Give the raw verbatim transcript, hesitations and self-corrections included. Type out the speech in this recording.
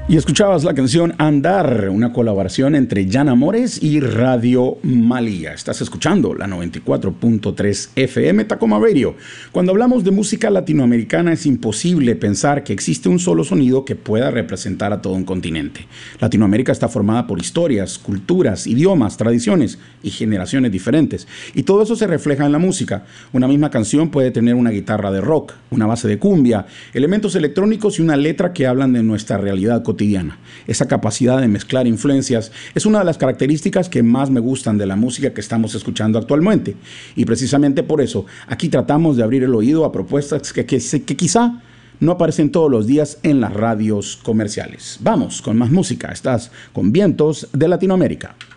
Y escuchabas la canción Andar, una colaboración entre Jan Amores y Radio Malía. Estás escuchando la noventa y cuatro punto tres F M Tacoma Radio. Cuando hablamos de música latinoamericana es imposible pensar que existe un solo sonido que pueda representar a todo un continente. Latinoamérica está formada por historias, culturas, idiomas, tradiciones y generaciones diferentes. Y todo eso se refleja en la música. Una misma canción puede tener una guitarra de rock, una base de cumbia, elementos electrónicos y una letra que hablan de nuestra realidad cotidiana. cotidiana. Esa capacidad de mezclar influencias es una de las características que más me gustan de la música que estamos escuchando actualmente. Y precisamente por eso, aquí tratamos de abrir el oído a propuestas que, que, que quizá no aparecen todos los días en las radios comerciales. Vamos con más música. Estás con Vientos de Latinoamérica.